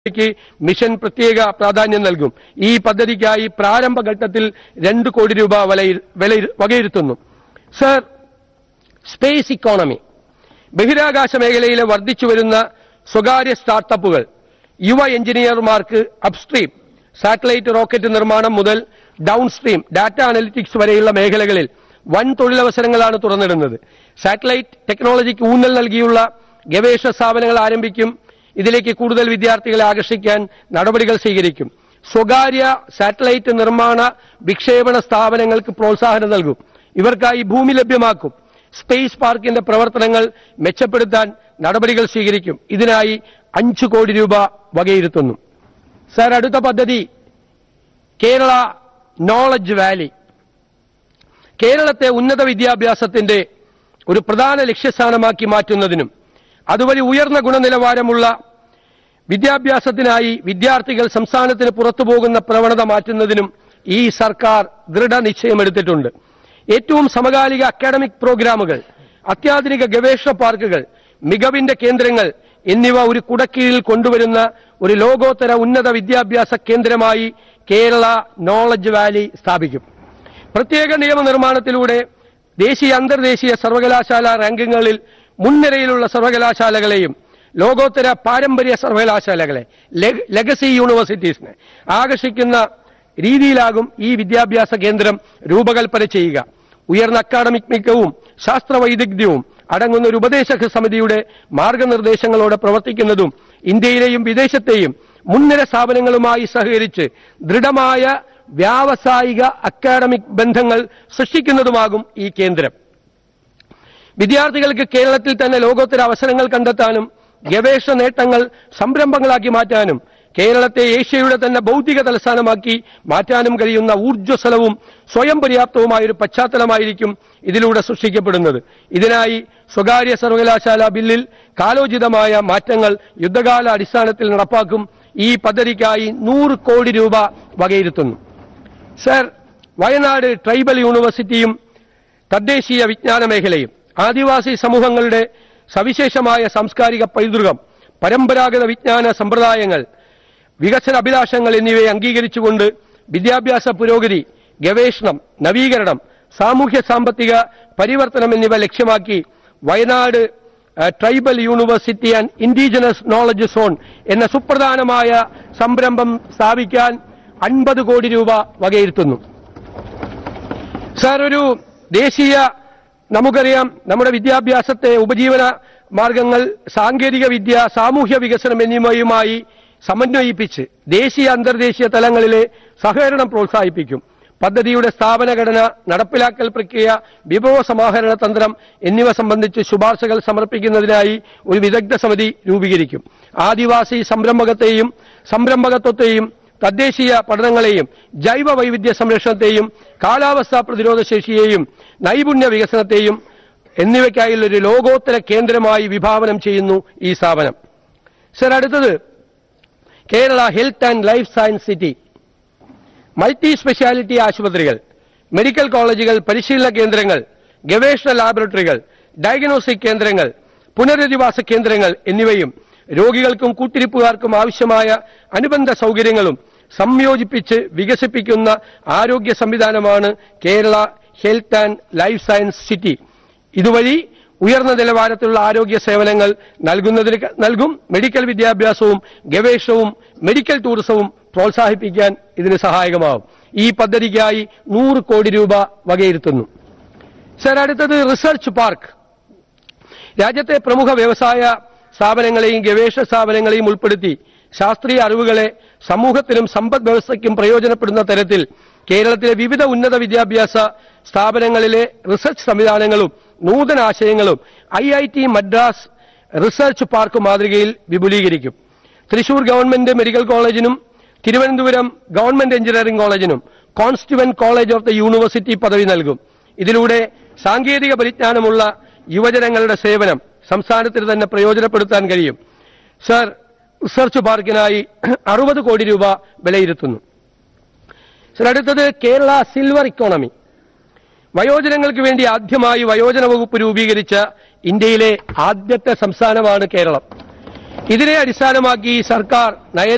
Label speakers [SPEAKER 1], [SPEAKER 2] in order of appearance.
[SPEAKER 1] Mission പ്രത്യേക പ്രാധാന്യം നൽകും. ഈ പദ്ധതിക്കായി പ്രാരംഭഘട്ടത്തിൽ 2 കോടി രൂപ വകയിരുത്തുന്നു. സർ, സ്പേസ് ഇക്കോണമി, ബഹിരാകാശ മേഖലയിലെ വർദ്ധിച്ചുവരുന്ന സ്വകാര്യ സ്റ്റാർട്ടപ്പുകൾ യുവ എഞ്ചിനീയർമാർക്ക് അപ്സ്ട്രീം സാറ്റലൈറ്റ് റോക്കറ്റ് നിർമ്മാണം മുതൽ ഡൌൺസ്ട്രീം ഡാറ്റ അനലിറ്റിക്സ് വരെയുള്ള മേഖലകളിൽ വൻ തൊഴിലവസരങ്ങളാണ് തുറന്നിടുന്നത്. സാറ്റലൈറ്റ് ടെക്നോളജിക്ക് ഊന്നൽ നൽകിയുള്ള ഗവേഷണ സ്ഥാപനങ്ങൾ ആരംഭിക്കും. ഇതിലേക്ക് കൂടുതൽ വിദ്യാർത്ഥികളെ ആകർഷിക്കാൻ നടപടികൾ സ്വീകരിക്കും. സ്വകാര്യ സാറ്റലൈറ്റ് നിർമ്മാണ വിക്ഷേപണ സ്ഥാപനങ്ങൾക്ക് പ്രോത്സാഹനം നൽകും. ഇവർക്കായി ഭൂമി ലഭ്യമാക്കും. സ്പേസ് പാർക്കിന്റെ പ്രവർത്തനങ്ങൾ മെച്ചപ്പെടുത്താൻ നടപടികൾ സ്വീകരിക്കും. ഇതിനായി 5 കോടി രൂപ വകയിരുത്തുന്നു. സർ, അടുത്ത പദ്ധതി കേരള നോളജ് വാലി. കേരളത്തെ ഉന്നത വിദ്യാഭ്യാസത്തിന്റെ ഒരു പ്രധാന ലക്ഷ്യസ്ഥാനമാക്കി മാറ്റുന്നതിനും അതുവഴി ഉയർന്ന ഗുണനിലവാരമുള്ള വിദ്യാഭ്യാസത്തിനായി വിദ്യാർത്ഥികൾ സംസ്ഥാനത്തിന് പുറത്തുപോകുന്ന പ്രവണത മാറ്റുന്നതിനും ഈ സർക്കാർ ദൃഢനിശ്ചയമെടുത്തിട്ടുണ്ട്. ഏറ്റവും സമകാലിക അക്കാഡമിക് പ്രോഗ്രാമുകൾ, അത്യാധുനിക ഗവേഷണ പാർക്കുകൾ, മികവിന്റെ കേന്ദ്രങ്ങൾ എന്നിവ ഒരു കുടക്കീഴിൽ കൊണ്ടുവരുന്ന ഒരു ലോകോത്തര ഉന്നത വിദ്യാഭ്യാസ കേന്ദ്രമായി കേരള നോളജ് വാലി സ്ഥാപിക്കും. പ്രത്യേക നിയമനിർമ്മാണത്തിലൂടെ ദേശീയ അന്തർദേശീയ സർവകലാശാല റാങ്കിങ്ങുകളിൽ മുൻനിരയിലുള്ള സർവകലാശാലകളെയും ലോകോത്തര പാരമ്പര്യ സർവകലാശാലകളെ, ലെഗസി യൂണിവേഴ്സിറ്റീസിനെ ആകർഷിക്കുന്ന രീതിയിലാകും ഈ വിദ്യാഭ്യാസ കേന്ദ്രം രൂപകൽപ്പന ചെയ്യുക. ഉയർന്ന അക്കാഡമിക് മികവും ശാസ്ത്രവൈദഗ്ധ്യവും അടങ്ങുന്ന ഒരു ഉപദേശക സമിതിയുടെ മാർഗനിർദ്ദേശങ്ങളോടെ പ്രവർത്തിക്കുന്നതും ഇന്ത്യയിലെയും വിദേശത്തെയും മുൻനിര സ്ഥാപനങ്ങളുമായി സഹകരിച്ച് ദൃഢമായ വ്യാവസായിക അക്കാഡമിക് ബന്ധങ്ങൾ സൃഷ്ടിക്കുന്നതുമാകും ഈ കേന്ദ്രം. വിദ്യാർത്ഥികൾക്ക് കേരളത്തിൽ തന്നെ ലോകോത്തര അവസരങ്ങൾ കണ്ടെത്താനും ഗവേഷണ നേട്ടങ്ങൾ സംരംഭങ്ങളാക്കി മാറ്റാനും കേരളത്തെ ഏഷ്യയുടെ തന്നെ ബൗദ്ധിക തലസ്ഥാനമാക്കി മാറ്റാനും കഴിയുന്ന ഊർജ്ജസ്വലവും സ്വയം പര്യാപ്തവുമായ ഒരു പശ്ചാത്തലമായിരിക്കും ഇതിലൂടെ സൃഷ്ടിക്കപ്പെടുന്നത്. ഇതിനായി സ്വകാര്യ സർവകലാശാല ബില്ലിൽ കാലോചിതമായ മാറ്റങ്ങൾ യുദ്ധകാല അടിസ്ഥാനത്തിൽ നടപ്പാക്കും. ഈ പദ്ധതിക്കായി 100 കോടി രൂപ വകയിരുത്തുന്നു. സർ, വയനാട് ട്രൈബൽ യൂണിവേഴ്സിറ്റിയും തദ്ദേശീയ വിജ്ഞാന മേഖലയും ആദിവാസി സമൂഹങ്ങളുടെ സവിശേഷമായ സാംസ്കാരിക പൈതൃകം, പരമ്പരാഗത വിജ്ഞാന സമ്പ്രദായങ്ങൾ, വികസന അഭിലാഷങ്ങൾ എന്നിവയെ അംഗീകരിച്ചുകൊണ്ട് വിദ്യാഭ്യാസ പുരോഗതി, ഗവേഷണം, നവീകരണം, സാമൂഹ്യ സാമ്പത്തിക പരിവർത്തനം എന്നിവ ലക്ഷ്യമാക്കി Wayanad tribal university and indigenous knowledge zone എന്ന സുപ്രധാനമായ സംരംഭം സ്ഥാപിക്കാൻ 50 കോടി രൂപ വകയിരുത്തുന്നു. സാർ, ഒരു ദേശീയ, നമുക്കറിയാം, നമ്മുടെ വിദ്യാഭ്യാസത്തെ ഉപജീവന മാർഗങ്ങൾ, സാങ്കേതിക വിദ്യ, സാമൂഹ്യ വികസനം എന്നിവയുമായി സമന്വയിപ്പിച്ച് ദേശീയ അന്തർദേശീയ തലങ്ങളിലെ സഹകരണം പ്രോത്സാഹിപ്പിക്കും. പദ്ധതിയുടെ സ്ഥാപനഘടന, നടപ്പിലാക്കൽ പ്രക്രിയ, വിഭവ സമാഹരണ തന്ത്രം എന്നിവ സംബന്ധിച്ച് ശുപാർശകൾ സമർപ്പിക്കുന്നതിനായി ഒരു വിദഗ്ധ സമിതി രൂപീകരിക്കും. ആദിവാസി സംരംഭകത്വത്തെയും തദ്ദേശീയ പഠനങ്ങളെയും ജൈവ വൈവിധ്യ സംരക്ഷണത്തെയും കാലാവസ്ഥാ പ്രതിരോധ ശേഷിയെയും നൈപുണ്യ വികസനത്തെയും എന്നിവയ്ക്കായുള്ള ഒരു ലോകോത്തര കേന്ദ്രമായി വിഭാവനം ചെയ്യുന്നു ഈ സ്ഥാപനം. സർ, അടുത്തത് Kerala health and life science city. Multi speciality ആശുപത്രികൾ, മെഡിക്കൽ കോളേജുകൾ, പരിശീലന കേന്ദ്രങ്ങൾ, ഗവേഷണ ലാബറട്ടറികൾ, ഡയഗ്നോസ്റ്റിക് കേന്ദ്രങ്ങൾ, പുനരധിവാസ കേന്ദ്രങ്ങൾ എന്നിവയും രോഗികൾക്കും കൂട്ടിരിപ്പുകാർക്കും ആവശ്യമായ അനുബന്ധ സൗകര്യങ്ങളും സംയോജിപ്പിച്ച് വികസിപ്പിക്കുന്ന ആരോഗ്യ സംവിധാനമാണ് Kerala health and life science city. ഇതുവഴി ഉയർന്ന നിലവാരത്തിലുള്ള ആരോഗ്യ സേവനങ്ങൾ നൽകും. മെഡിക്കൽ വിദ്യാഭ്യാസവും ഗവേഷണവും മെഡിക്കൽ ടൂറിസവും പ്രോത്സാഹിപ്പിക്കാൻ ഇതിന് സഹായകമാവും. ഈ പദ്ധതിക്കായി 100 കോടി രൂപ വകയിരുത്തുന്നു. സർ, അടുത്തത് റിസർച്ച് പാർക്ക്. രാജ്യത്തെ പ്രമുഖ വ്യവസായ സ്ഥാപനങ്ങളെയും ഗവേഷണ സ്ഥാപനങ്ങളെയും ഉൾപ്പെടുത്തി ശാസ്ത്രീയ അറിവുകളെ സമൂഹത്തിനും സമ്പദ് വ്യവസ്ഥയ്ക്കും പ്രയോജനപ്പെടുന്ന തരത്തിൽ കേരളത്തിലെ വിവിധ ഉന്നത വിദ്യാഭ്യാസ സ്ഥാപനങ്ങളിലെ റിസർച്ച് സംവിധാനങ്ങളും നൂതന ആശയങ്ങളും IIT മദ്രാസ് റിസർച്ച് പാർക്ക് മാതൃകയിൽ വിപുലീകരിക്കും. Thrissur government medical കോളേജിനും Thiruvananthapuram government engineering കോളേജിനും constituent college of the university പദവി നൽകും. ഇതിലൂടെ സാങ്കേതിക പരിജ്ഞാനമുള്ള യുവജനങ്ങളുടെ സേവനം സംസ്ഥാനത്തിന് തന്നെ പ്രയോജനപ്പെടുത്താൻ കഴിയും. സർ, റിസർച്ച് പാർക്കിനായി 60 കോടി രൂപ വിലയിരുത്തുന്നു. സർ, അടുത്തത് കേരള സിൽവർ ഇക്കോണമി. വയോജനങ്ങൾക്ക് വേണ്ടി ആദ്യമായി വയോജന വകുപ്പ് രൂപീകരിച്ച ഇന്ത്യയിലെ ആദ്യത്തെ സംസ്ഥാനമാണ് കേരളം. ഇതിനെ അടിസ്ഥാനമാക്കി സർക്കാർ